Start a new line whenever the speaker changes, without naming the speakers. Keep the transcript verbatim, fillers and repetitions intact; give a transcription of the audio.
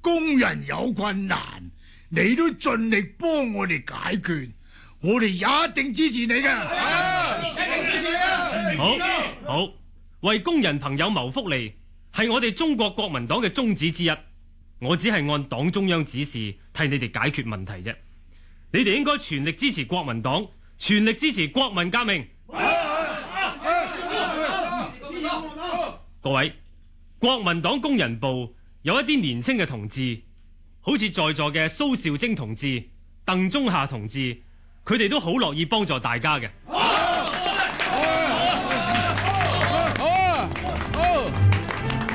工人有困難，你都盡力幫我哋解決，我哋一定支持你嘅。
好，好，為工人朋友謀福利係我哋中國國民黨嘅宗旨之一。我只係按黨中央指示替你哋解決問題啫。你哋應該全力支持國民黨，全力支持國民革命。各位，國民黨工人部有一啲年青嘅同志，好似在座嘅蘇兆徵同志、鄧中夏同志，佢哋都好樂意幫助大家嘅。